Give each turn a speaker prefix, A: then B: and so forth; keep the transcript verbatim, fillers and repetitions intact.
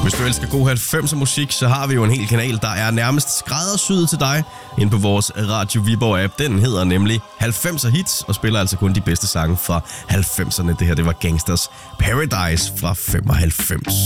A: Hvis du elsker god halvfemser musik, så har vi jo en hel kanal, der er nærmest skræddersyet til dig inde på vores Radio Viborg app. Den hedder nemlig halvfemser Hits og spiller altså kun de bedste sange fra halvfemserne. Det her, det var Gangsters Paradise fra femoghalvfems.